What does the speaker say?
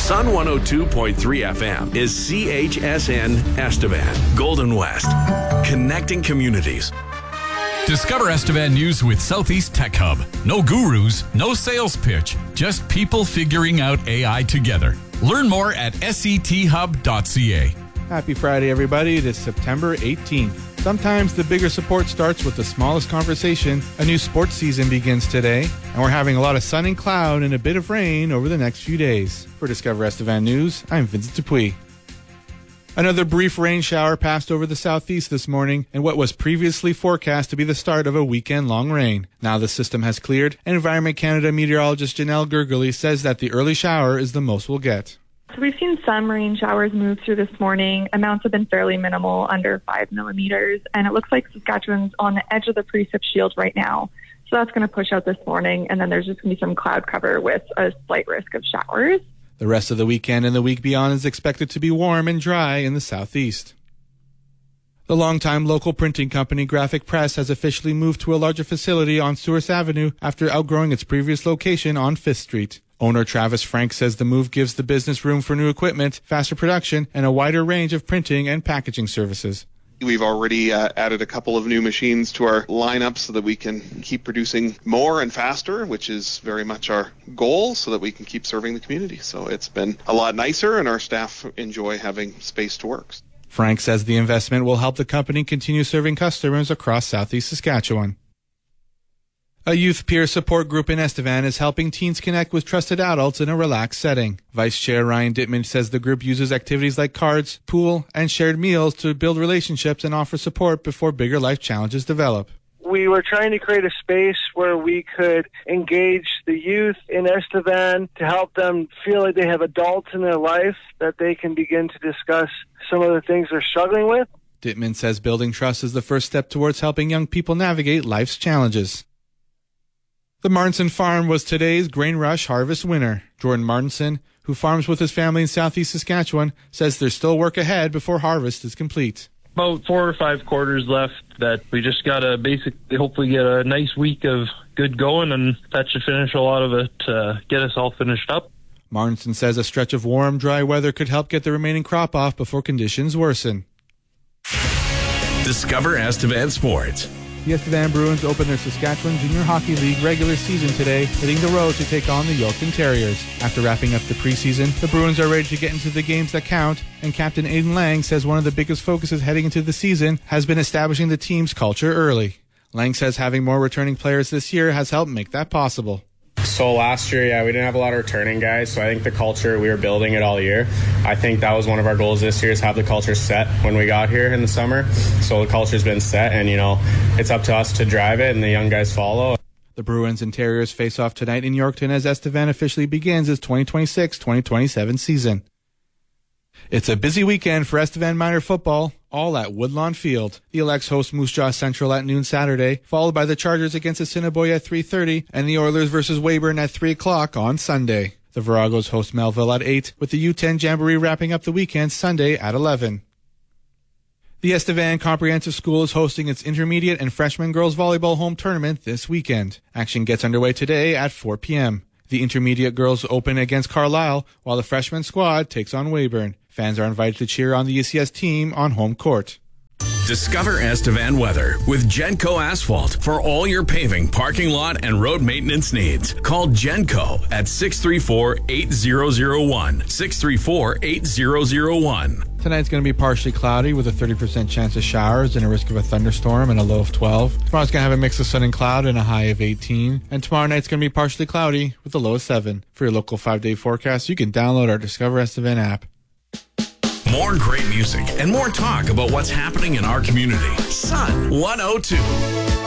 Sun 102.3 FM is CHSN Estevan, Golden West, connecting communities. Discover Estevan News with Southeast Tech Hub. No gurus, no sales pitch, just people figuring out AI together. Learn more at sethub.ca. Happy Friday, everybody. It is September 18th. Sometimes the bigger support starts with the smallest conversation. A new sports season begins today, and we're having a lot of sun and cloud and a bit of rain over the next few days. For Discover Estevan News, I'm Vincent Dupuis. Another brief rain shower passed over the southeast this morning in what was previously forecast to be the start of a weekend-long rain. Now the system has cleared, and Environment Canada meteorologist Janelle Gergely says that the early shower is the most we'll get. So we've seen some rain showers move through this morning. Amounts have been fairly minimal, under 5 millimeters, and it looks like Saskatchewan's on the edge of the precip shield right now. So that's going to push out this morning, and then there's just going to be some cloud cover with a slight risk of showers. The rest of the weekend and the week beyond is expected to be warm and dry in the southeast. The longtime local printing company Graphic Press has officially moved to a larger facility on Souris Avenue after outgrowing its previous location on 5th Street. Owner Travis Frank says the move gives the business room for new equipment, faster production, and a wider range of printing and packaging services. We've already added a couple of new machines to our lineup so that we can keep producing more and faster, which is very much our goal, so that we can keep serving the community. So it's been a lot nicer, and our staff enjoy having space to work. Frank says the investment will help the company continue serving customers across southeast Saskatchewan. A youth peer support group in Estevan is helping teens connect with trusted adults in a relaxed setting. Vice Chair Ryan Dittman says the group uses activities like cards, pool, and shared meals to build relationships and offer support before bigger life challenges develop. We were trying to create a space where we could engage the youth in Estevan to help them feel like they have adults in their life that they can begin to discuss some of the things they're struggling with. Dittman says building trust is the first step towards helping young people navigate life's challenges. The Martinson Farm was today's Grain Rush harvest winner. Jordan Martinson, who farms with his family in southeast Saskatchewan, says there's still work ahead before harvest is complete. About 4 or 5 quarters left that we just got to basically hopefully get a nice week of good going, and that should finish a lot of it, get us all finished up. Martinson says a stretch of warm, dry weather could help get the remaining crop off before conditions worsen. Discover Estevan Sports. The Estevan Bruins open their Saskatchewan Junior Hockey League regular season today, hitting the road to take on the Yorkton Terriers. After wrapping up the preseason, the Bruins are ready to get into the games that count, and Captain Aidan Lang says one of the biggest focuses heading into the season has been establishing the team's culture early. Lang says having more returning players this year has helped make that possible. So last year, we didn't have a lot of returning guys, so I think the culture, we were building it all year. I think that was one of our goals this year, is have the culture set when we got here in the summer. So the culture's been set, and, it's up to us to drive it, and the young guys follow. The Bruins and Terriers face off tonight in Yorkton as Estevan officially begins its 2026-2027 season. It's a busy weekend for Estevan minor football, all at Woodlawn Field. The Elects host Moose Jaw Central at noon Saturday, followed by the Chargers against Assiniboia at 3:30, and the Oilers versus Weyburn at 3 o'clock on Sunday. The Viragos host Melville at 8, with the U10 Jamboree wrapping up the weekend Sunday at 11. The Estevan Comprehensive School is hosting its intermediate and freshman girls volleyball home tournament this weekend. Action gets underway today at 4 p.m. The intermediate girls open against Carlisle, while the freshman squad takes on Weyburn. Fans are invited to cheer on the ECS team on home court. Discover Estevan weather with Genco Asphalt for all your paving, parking lot, and road maintenance needs. Call Genco at 634-8001. 634-8001. Tonight's going to be partially cloudy with a 30% chance of showers and a risk of a thunderstorm and a low of 12. Tomorrow's going to have a mix of sun and cloud and a high of 18. And tomorrow night's going to be partially cloudy with a low of 7. For your local 5-day forecast, you can download our Discover Estevan app. More great music and more talk about what's happening in our community. Sun 102.